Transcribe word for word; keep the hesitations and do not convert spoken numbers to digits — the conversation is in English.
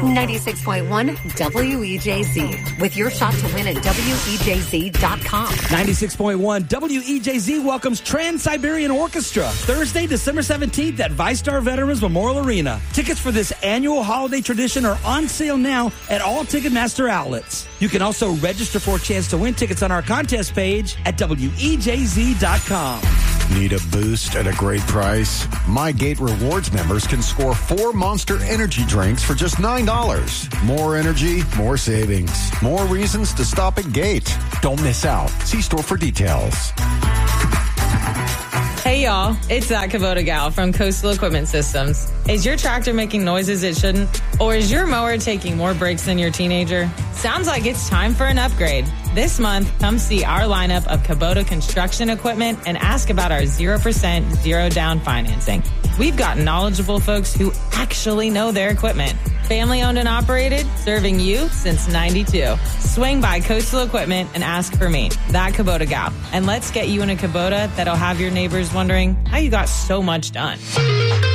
ninety-six point one W E J Z with your shot to win at W E J Z dot com. ninety-six point one W E J Z welcomes Trans-Siberian Orchestra Thursday, December seventeenth at VyStar Veterans Memorial Arena. Tickets for this annual holiday tradition are on sale now at all Ticketmaster outlets. You can also register for a chance to win tickets on our contest page at W E J Z dot com. Need a boost at a great price? MyGate Rewards members can score four Monster Energy drinks for just nine dollars. More energy, more savings. More reasons to stop at Gate. Don't miss out. See store for details. Hey, y'all. It's that Kubota gal from Coastal Equipment Systems. Is your tractor making noises it shouldn't? Or is your mower taking more breaks than your teenager? Sounds like it's time for an upgrade. This month, come see our lineup of Kubota construction equipment and ask about our zero percent, zero down financing. We've got knowledgeable folks who actually know their equipment. Family owned and operated, serving you since ninety-two. Swing by Coastal Equipment and ask for me, that Kubota gal. And let's get you in a Kubota that'll have your neighbors wondering how you got so much done.